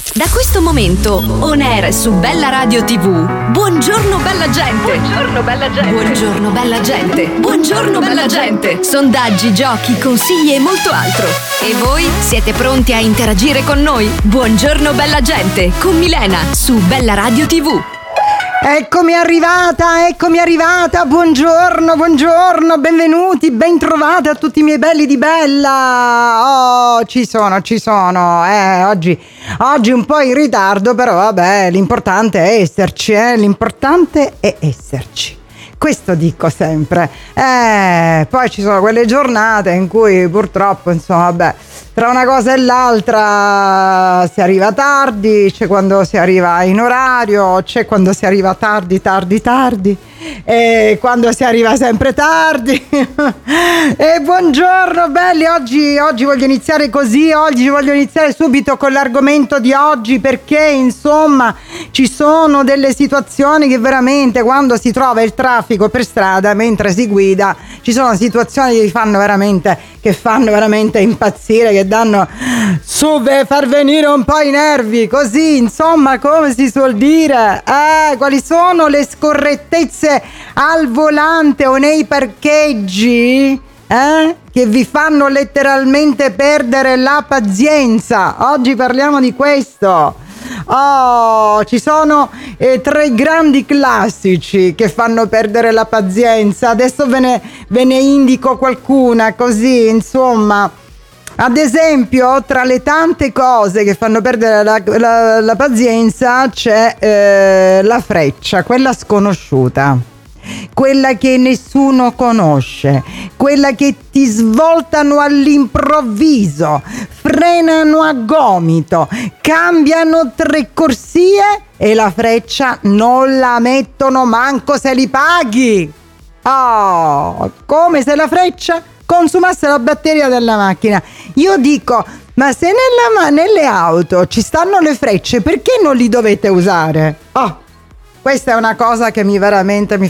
Da questo momento, on air su Bella Radio TV. Buongiorno bella gente. Buongiorno bella gente. Buongiorno bella gente. Buongiorno bella gente. Sondaggi, giochi, consigli e molto altro. E voi siete pronti a interagire con noi? Buongiorno bella gente con Milena su Bella Radio TV. Eccomi arrivata, buongiorno, benvenuti, bentrovati a tutti i miei belli di Bella. Oh, ci sono, oggi un po' in ritardo, però vabbè, l'importante è esserci, questo dico sempre. Poi ci sono quelle giornate in cui purtroppo, insomma, vabbè, tra una cosa e l'altra si arriva tardi, c'è quando si arriva in orario, c'è quando si arriva tardi e quando si arriva sempre tardi. E buongiorno belli, oggi voglio iniziare così, oggi voglio iniziare subito con l'argomento di oggi, perché insomma ci sono delle situazioni che veramente, quando si trova il traffico per strada mentre si guida, ci sono situazioni che fanno veramente impazzire, che danno far venire un po' i nervi, così, insomma, come si suol dire. Quali sono le scorrettezze al volante o nei parcheggi che vi fanno letteralmente perdere la pazienza? Oggi parliamo di questo. Ci sono 3 grandi classici che fanno perdere la pazienza. Adesso ve ne indico qualcuna, così, insomma. Ad esempio, tra le tante cose che fanno perdere la pazienza c'è la freccia, quella sconosciuta, quella che nessuno conosce, quella che ti svoltano all'improvviso, frenano a gomito, cambiano 3 corsie e la freccia non la mettono manco se li paghi. Come se la freccia consumasse la batteria della macchina. Io dico, ma se nelle auto ci stanno le frecce, perché non li dovete usare? Questa è una cosa che mi fa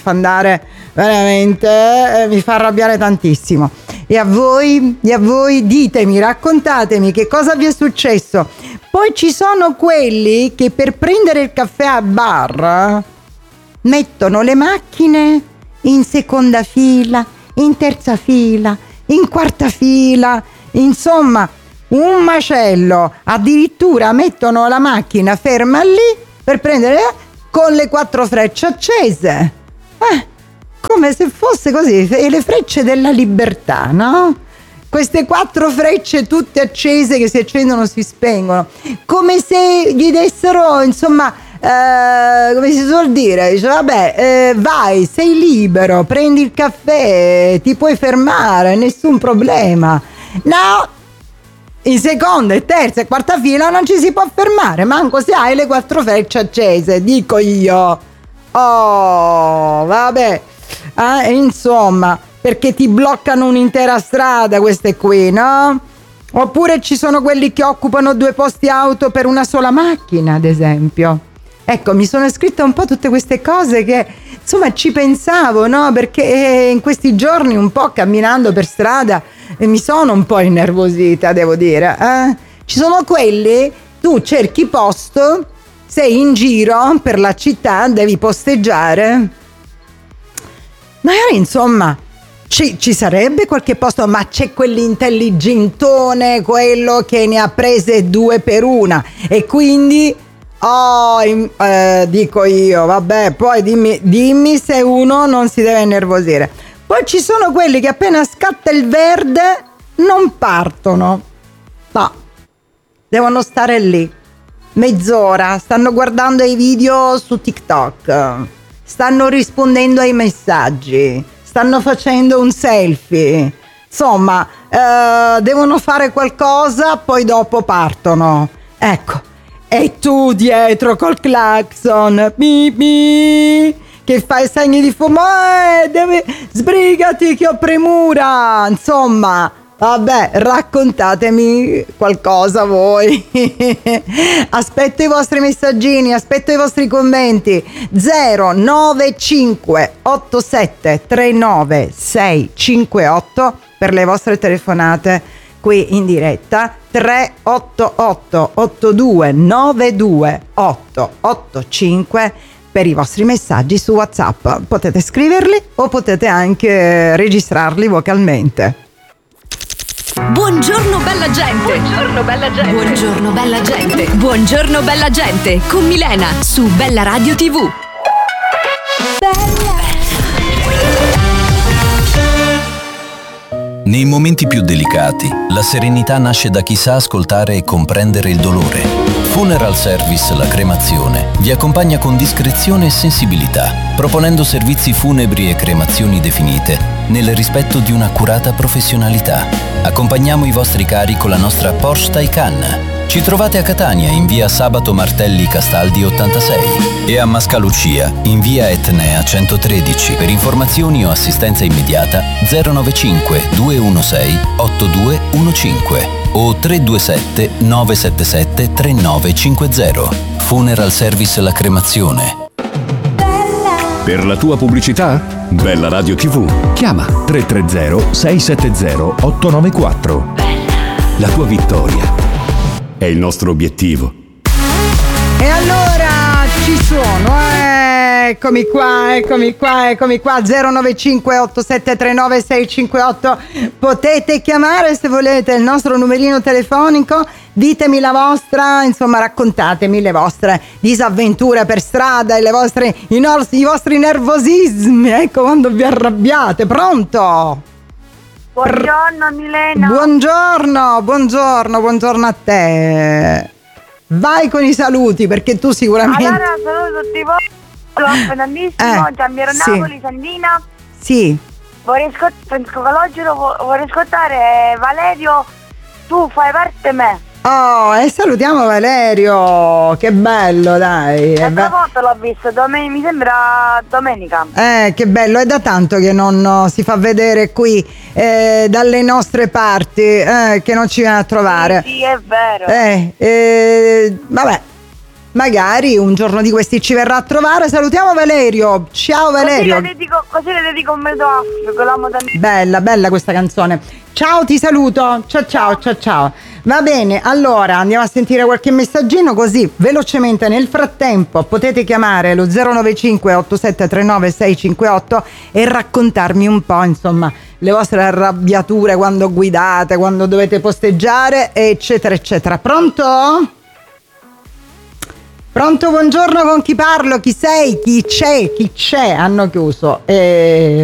arrabbiare tantissimo. E a voi ditemi, raccontatemi che cosa vi è successo. Poi ci sono quelli che per prendere il caffè a bar mettono le macchine in seconda fila, in terza fila, in quarta fila, insomma un macello. Addirittura mettono la macchina ferma lì per prendere con le 4 frecce accese, come se fosse così, le frecce della libertà, no? Queste 4 frecce tutte accese, che si accendono si spengono, come se gli dessero, insomma, come si suol dire, dice, vabbè, vai, sei libero, prendi il caffè, ti puoi fermare, nessun problema. No, in seconda e terza e quarta fila non ci si può fermare, manco se hai le 4 frecce accese, dico io. Vabbè, insomma, perché ti bloccano un'intera strada queste qui, no? Oppure ci sono quelli che occupano 2 posti auto per una sola macchina, ad esempio. Ecco, mi sono scritta un po' tutte queste cose che, insomma, ci pensavo, no? Perché in questi giorni, un po' camminando per strada, mi sono un po' innervosita, devo dire. Ci sono quelli, tu cerchi posto, sei in giro per la città, devi posteggiare. Magari, insomma, ci sarebbe qualche posto, ma c'è quell'intelligentone, quello che ne ha prese 2 per una, e quindi... dico io, vabbè, poi dimmi se uno non si deve innervosire. Poi ci sono quelli che appena scatta il verde non partono, no, devono stare lì mezz'ora, stanno guardando i video su TikTok, stanno rispondendo ai messaggi, stanno facendo un selfie, insomma, devono fare qualcosa, poi dopo partono, ecco. E tu dietro col clacson, che fai segni di fumo, sbrigati che ho premura, insomma, vabbè, raccontatemi qualcosa voi. Aspetto i vostri messaggini, aspetto i vostri commenti. 095 87 39 658 per le vostre telefonate. qui in diretta. 388 8292 885 per i vostri messaggi su WhatsApp. Potete scriverli o potete anche registrarli vocalmente. Buongiorno bella gente. Buongiorno bella gente. Buongiorno bella gente. Buongiorno bella gente con Milena su Bella Radio TV. Nei momenti più delicati, la serenità nasce da chi sa ascoltare e comprendere il dolore. Funeral Service La Cremazione vi accompagna con discrezione e sensibilità, proponendo servizi funebri e cremazioni definite nel rispetto di un'accurata professionalità. Accompagniamo i vostri cari con la nostra Porsche Taycan. Ci trovate a Catania in via Sabato Martelli Castaldi 86 e a Mascalucia in via Etnea 113. Per informazioni o assistenza immediata 095 216 8215 o 327 977 3950. Funeral Service La Cremazione. Per la tua pubblicità? Bella Radio TV. Chiama 330 670 894. La tua vittoria è il nostro obiettivo. E allora ci sono, eccomi qua 095 8739 658. Potete chiamare se volete il nostro numerino telefonico, ditemi la vostra, insomma raccontatemi le vostre disavventure per strada e i vostri nervosismi, ecco, quando vi arrabbiate. Pronto? Buongiorno Milena. Buongiorno a te. Vai con i saluti, perché tu sicuramente... Allora saluto tutti voi, Fernandissimo, Giampiero sì. Napoli, Sandina. Sì. Francesco Calogero, vorrei ascoltare Valerio, tu fai parte me. Oh, e salutiamo Valerio, che bello, dai. L'altra volta l'ho visto, mi sembra domenica. Che bello, è da tanto che non si fa vedere qui dalle nostre parti, che non ci viene a trovare. Sì, è vero. Vabbè, magari un giorno di questi ci verrà a trovare. Salutiamo Valerio, ciao Valerio. Così le dedico un mezzo Africa, l'amo da... Bella questa canzone. Ciao, ti saluto. Ciao. Va bene, allora andiamo a sentire qualche messaggino, così velocemente. Nel frattempo potete chiamare lo 095 8739 658 e raccontarmi un po', insomma, le vostre arrabbiature quando guidate, quando dovete posteggiare, eccetera eccetera. Pronto? Buongiorno, con chi parlo? Chi sei? Chi c'è? Hanno chiuso.